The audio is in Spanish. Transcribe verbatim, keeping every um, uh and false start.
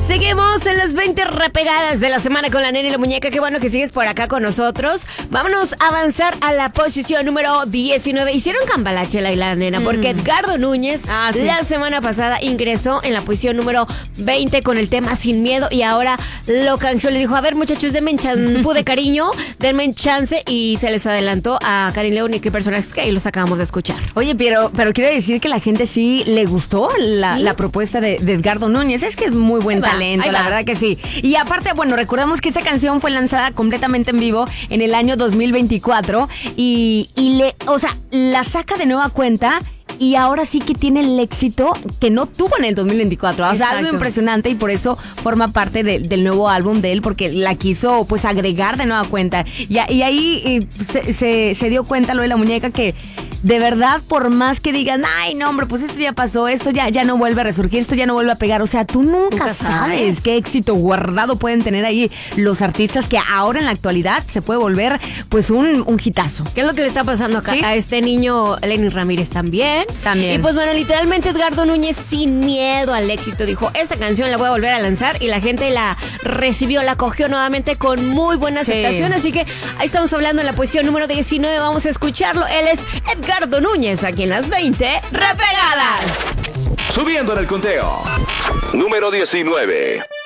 Seguimos en las veinte repegadas de la semana con la nena y la muñeca. Qué bueno que sigues por acá con nosotros. Vámonos a avanzar a la posición número diecinueve. Hicieron cambalache la y la nena, porque mm. Edgardo Núñez ah, sí. la semana pasada ingresó en la posición número veinte con el tema Sin Miedo y ahora lo canjeó. Le dijo, a ver muchachos, denme un champú de cariño, denme un chance, y se les adelantó a Karin León y qué personajes que ahí los acabamos de escuchar. Oye, pero, pero quiero decir que la gente sí le gustó la, ¿Sí? la propuesta de, de Edgardo Núñez. Es que es muy buen talento. La verdad que sí. Y aparte, bueno, recordemos que esta canción fue lanzada completamente en vivo en el año dos mil veinticuatro y, y le, o sea, la saca de nueva cuenta. Y ahora sí que tiene el éxito que no tuvo en el dos mil veinticuatro. O sea, algo impresionante, y por eso forma parte de, del nuevo álbum de él, porque la quiso pues agregar de nueva cuenta. Y, y ahí y se, se, se dio cuenta lo de la muñeca que de verdad, por más que digan, ay, no, hombre, pues esto ya pasó, esto ya, ya no vuelve a resurgir, esto ya no vuelve a pegar. O sea, tú nunca, nunca sabes, sabes qué éxito guardado pueden tener ahí los artistas que ahora en la actualidad se puede volver pues un, un hitazo. ¿Qué es lo que le está pasando acá? ¿Sí? A este niño, Lenny Ramírez también. También. Y pues bueno, literalmente Edgardo Núñez, sin miedo al éxito, dijo, esta canción la voy a volver a lanzar, y la gente la recibió, la cogió nuevamente con muy buena aceptación. Sí. Así que ahí estamos hablando en la posición número diecinueve, vamos a escucharlo. Él es Edgardo Núñez, aquí en las veinte repegadas. Subiendo en el conteo. Número diecinueve.